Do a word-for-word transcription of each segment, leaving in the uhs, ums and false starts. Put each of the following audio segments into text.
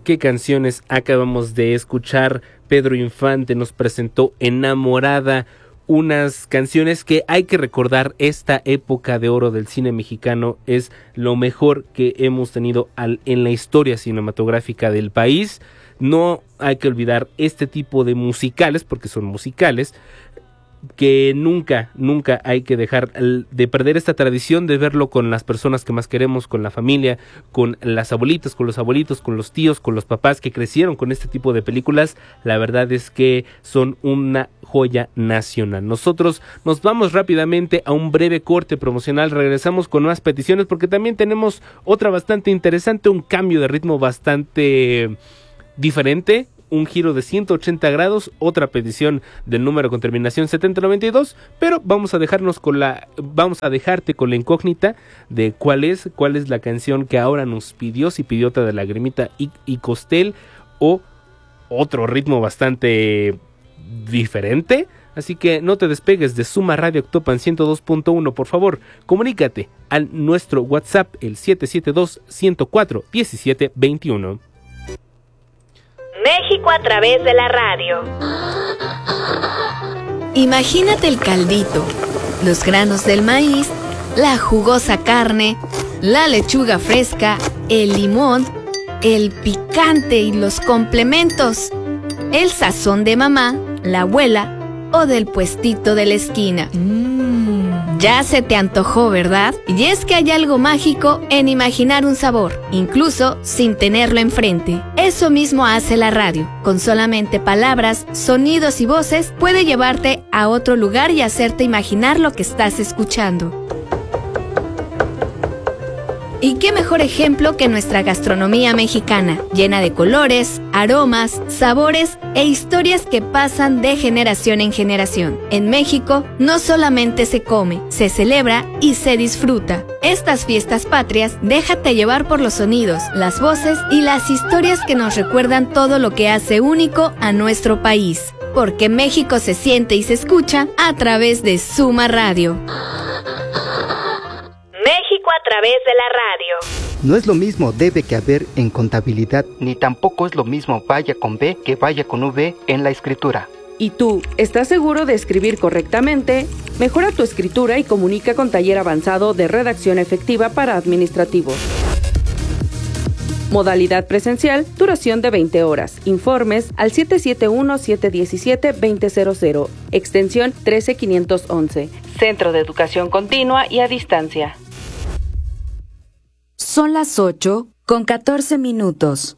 ¿Qué canciones acabamos de escuchar? Pedro Infante nos presentó Enamorada, unas canciones que hay que recordar. Esta época de oro del cine mexicano es lo mejor que hemos tenido al, en la historia cinematográfica del país. No hay que olvidar este tipo de musicales, porque son musicales, que nunca, nunca hay que dejar de perder esta tradición de verlo con las personas que más queremos, con la familia, con las abuelitas, con los abuelitos, con los tíos, con los papás que crecieron con este tipo de películas. La verdad es que son una joya nacional. Nosotros nos vamos rápidamente a un breve corte promocional, regresamos con más peticiones porque también tenemos otra bastante interesante, un cambio de ritmo bastante diferente, un giro de ciento ochenta grados, otra petición del número con terminación setenta noventa y dos, pero vamos a dejarnos con la, vamos a dejarte con la incógnita de cuál es, cuál es la canción que ahora nos pidió, si pidió otra de Lagrimita y, y Costel o otro ritmo bastante diferente. Así que no te despegues de Suma Radio Octopan ciento dos punto uno, por favor, comunícate a nuestro WhatsApp el siete siete dos, ciento cuatro, diecisiete veintiuno. México a través de la radio. Imagínate el caldito, los granos del maíz, la jugosa carne, la lechuga fresca, el limón, el picante y los complementos, el sazón de mamá, la abuela o del puestito de la esquina. Mm. Ya se te antojó, ¿verdad? Y es que hay algo mágico en imaginar un sabor, incluso sin tenerlo enfrente. Eso mismo hace la radio. Con solamente palabras, sonidos y voces, puede llevarte a otro lugar y hacerte imaginar lo que estás escuchando. ¿Y qué mejor ejemplo que nuestra gastronomía mexicana, llena de colores, aromas, sabores e historias que pasan de generación en generación? En México no solamente se come, se celebra y se disfruta. Estas fiestas patrias, déjate llevar por los sonidos, las voces y las historias que nos recuerdan todo lo que hace único a nuestro país. Porque México se siente y se escucha a través de Suma Radio. México a través de la radio. No es lo mismo debe que haber en contabilidad, ni tampoco es lo mismo vaya con B que vaya con V en la escritura. ¿Y tú, estás seguro de escribir correctamente? Mejora tu escritura y comunica con Taller Avanzado de Redacción Efectiva para Administrativos. Modalidad presencial, duración de veinte horas. Informes al siete siete uno, siete uno siete, dos cero cero cero, extensión trece quinientos once. Centro de Educación Continua y a Distancia. Son las ocho con catorce minutos.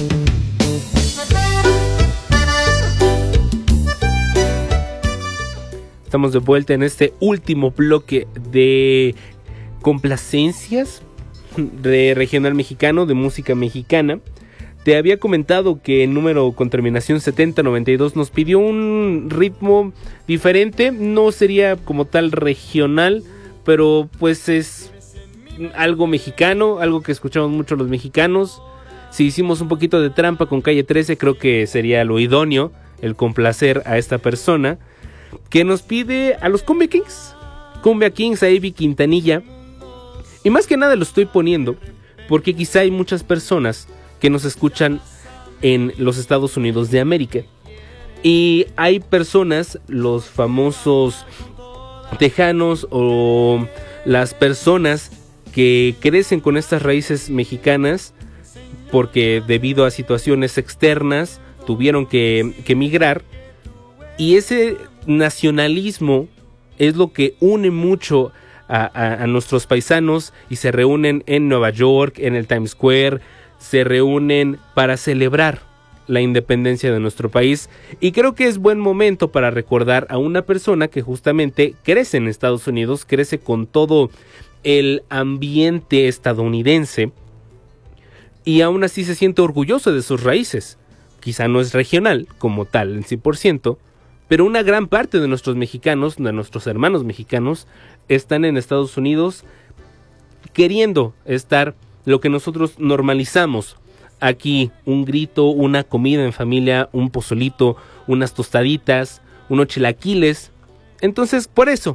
Estamos de vuelta en este último bloque de complacencias de regional mexicano, de música mexicana. Te había comentado que el número con terminación setenta noventa y dos nos pidió un ritmo diferente. No sería como tal regional, pero pues es algo mexicano, algo que escuchamos mucho los mexicanos. Si hicimos un poquito de trampa con Calle trece, creo que sería lo idóneo el complacer a esta persona que nos pide a los Cumbia Kings, Cumbia Kings, a Ivy Quintanilla. Y más que nada lo estoy poniendo porque quizá hay muchas personas que nos escuchan en los Estados Unidos de América. Y hay personas, los famosos tejanos o las personas que crecen con estas raíces mexicanas porque debido a situaciones externas tuvieron que, que emigrar. Y ese nacionalismo es lo que une mucho a, a, a nuestros paisanos y se reúnen en Nueva York, en el Times Square, se reúnen para celebrar la independencia de nuestro país. Y creo que es buen momento para recordar a una persona que justamente crece en Estados Unidos, crece con todo el ambiente estadounidense y aún así se siente orgulloso de sus raíces. Quizá no es regional como tal en cien por ciento, pero una gran parte de nuestros mexicanos, de nuestros hermanos mexicanos, están en Estados Unidos queriendo estar lo que nosotros normalizamos aquí: un grito, una comida en familia, un pozolito, unas tostaditas, unos chilaquiles. Entonces, por eso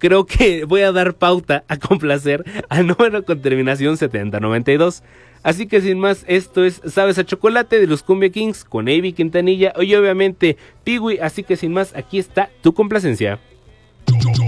creo que voy a dar pauta a complacer al número con terminación setenta noventa y dos. Así que sin más, esto es Sabes a Chocolate de los Cumbia Kings con Avi Quintanilla y obviamente Piwi. Así que sin más, aquí está tu complacencia.